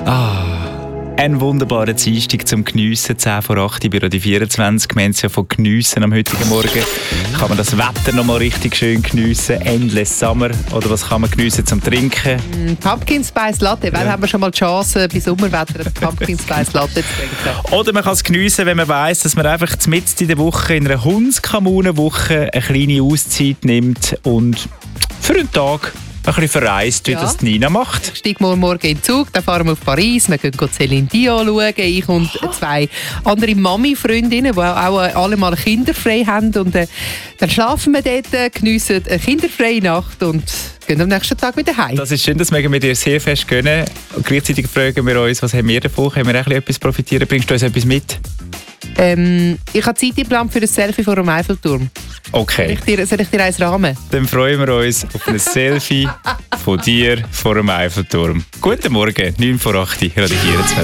Ein wunderbarer Dienstag zum Geniessen, 10 vor 8 bei Radio 24. Wir haben es ja von Geniessen am heutigen Morgen. Kann man das Wetter noch mal richtig schön geniessen? Endless Summer. Oder was kann man geniessen zum Trinken? Pumpkin Spice Latte. Wann haben wir schon mal die Chance, bei Sommerwetter einen Pumpkin Spice Latte zu trinken? Oder man kann es geniessen, wenn man weiss, dass man einfach mitten in der Woche, in einer Hundskommunenwoche, eine kleine Auszeit nimmt und für einen Tag ein bisschen verreist, wie das Nina macht. Ich steige morgen in den Zug, dann fahren wir auf Paris, wir gehen Céline Dion schauen. Ich und 2 andere Mami-Freundinnen, die auch alle mal kinderfrei haben. Und dann schlafen wir dort, geniessen eine kinderfreie Nacht und gehen am nächsten Tag wieder heim. Das ist schön, das mögen wir dir sehr fest gönnen. Und gleichzeitig fragen wir uns, was haben wir davon? Können wir auch etwas profitieren? Bringst du uns etwas mit? Ich habe Zeit geplant für ein Selfie vor dem Eiffelturm. Okay. Soll ich dir eins rahmen? Dann freuen wir uns auf ein Selfie von dir vor dem Eiffelturm. Guten Morgen, 9 vor 8, Radio 24.